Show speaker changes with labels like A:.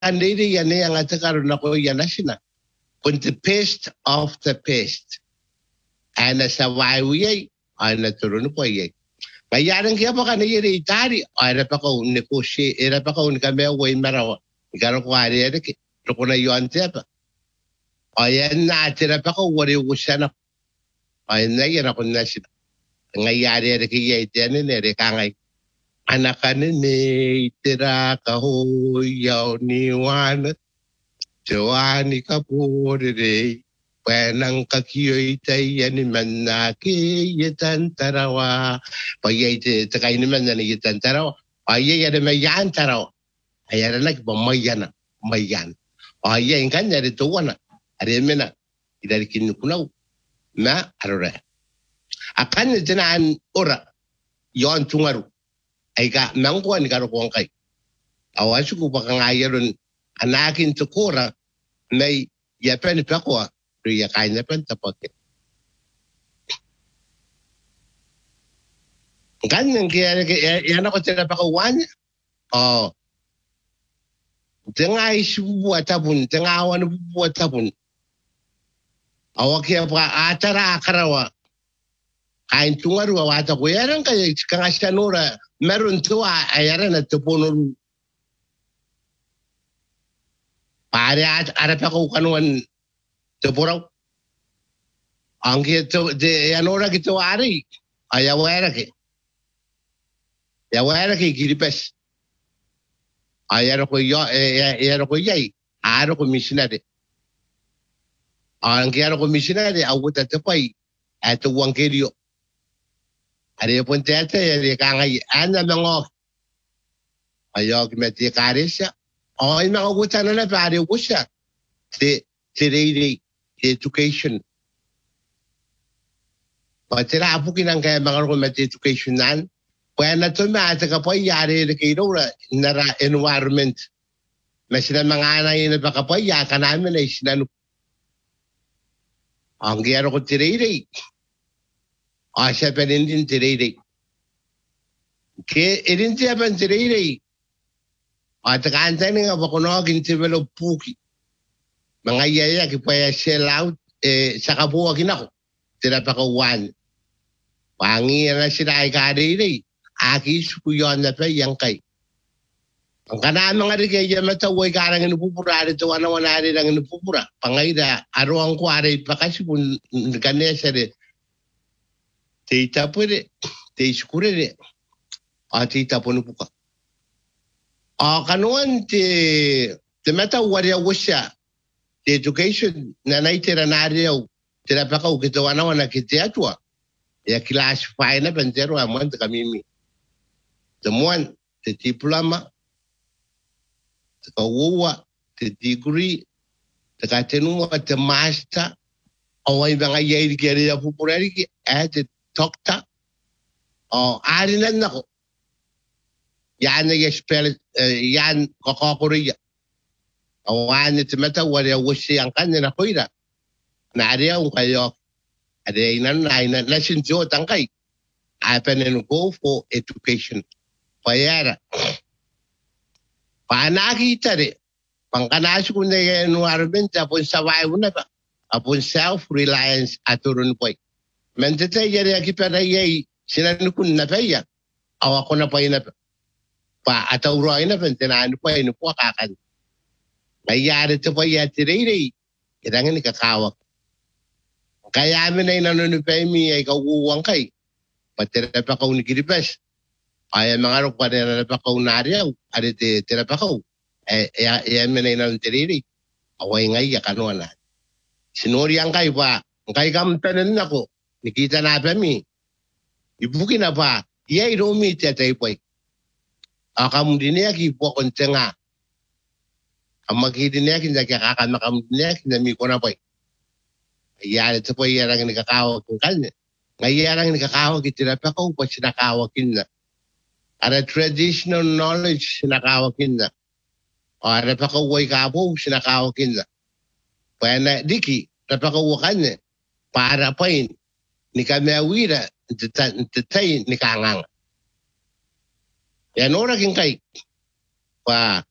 A: Kandidi yani ang atakaroon ako yan na sina. Kung the pest of the pest. Ay nasaway uyay. Ay naturun po uyay. Kaya rin kaya pa kanina itari. Ay rapa ko nikushi. Rapa ko nikame way marawa. Ikaro ko ari ari. Roko na yun tiapa. Ay na atira pa ko wari usana. Ay na yan ako na sina. Ngayari ari kaya itiyan nere kangay. Anakan ni tira kahoyaw ni wana. Joani kapurere. Penang kakiyoy tayo ni manaki yitan tarawa. Pagay takay ni man na yitan tarawa. Ay yan may yan tarawa. Ay yan nagpamayan na. Mayan. Ay yan kanya rito wana. Ari na. Idari kinukunaw. Na arore. Akan na tinaan ora. Yon tungaru. Ay ka nangkuan karo kong kay. Awas ko pa kang ayaron anakin tukura may yapen pa ko. Riya kanya pen tapot. Ganyan kaya yan ako tira pa kawan. Oh. Tengah isu buat tabun, tengah awan buat tabun. Awak kaya pa atara akarawa. Kain tungaru awata ko yaran kaya kang asanura meron tuwa ayaran at tupunun. Pare arap ako kanuan tupuraw. Ang kito de anora kito ari ayawera ke. Yawera ke giripes. Ayaro ko yay. Aro ko missionary. Ang kaya ko missionary awuta tapay at wangkelyo. Ari po tete ari kangay ana mga ayog meti karisya. Ay mga ugutan na pare usya. The education. Patira apo kinang kaya mga rumet education nan. Kaya na ito maata ka po yari na kayo na environment. Na sila mga anay na baka po yaka namin ay sinanong. Ang gero ko tirere. Asya pa rin din tirere. Kaya irin siya pa tirere. At kaantay nga bako naging tibelo puki. Mga yaya kipaya sell out sa kabuwagin ako. Tira pa ko one. Pangiyan na sila ay kariri. Akis kuyon na pa yang kay. Ang kanaan mga rigay mataway karang inupupura rito wana rin ang inupupura. Pangayda aruang ko aray pa kasi kung ganesa rin. Tita po rin. Tita rin. Tita po na po ka. Kanuan ti matawari ako siya. The education na naitira na rin. Tira pa ka ukitawa na wana kitiatwa. Ya classify na bantero aman ta kamimi. Temuan te diploma, te kawuwa, te degree, te katenuma te master, away mga yay kaya ya pupurari ki te doctor. Ari na nako. Yan na spell yan kokokuriya. Awan te mata wala wusi ang kanya na kuira. Na ari ang kayo. Ada na lesson jo tangkai. Apen and go for education. Payara. Panaki tare. Pangkanas ko na environment apon survive na ba. Apon self-reliance aturun po. Mentete yari akipera yay sinanukun na paya. Awa ko na pa ina pa atawro ina pentenaan po ino po kakan. Mayari to pa yatirere. Irangan ni kakawak. Kaya amin ay nanunupay mi ay kauuwang kay. Patirapa ko ni Kiripes. Ay mga rok pa rin pa ko nariyaw. Ari tirapa ko. Amin ay nanuntiriri. Away ngay yakanuan na. Sinuri ang kay pa. Ang kay kamtanan ako. Nikita na pa mi. Ibukin na pa. Iyay romi tiyatay po. Akamudiniya kipo konti nga. Ang magkidiniya kinakakamakam kinami ko na po. Yan, ito po yan ang nakakawag ng kanya. Ngayon ang nakakawag, itinapa ko pa sinakawagin na. Ara traditional knowledge, sinakawagin na. Ara pa kaway kapo, sinakawagin na. Kaya na, diki, napakawakan na. Para pa yun, ni kami awira, tatay, ni kangang. Yan ora king kay. Pa,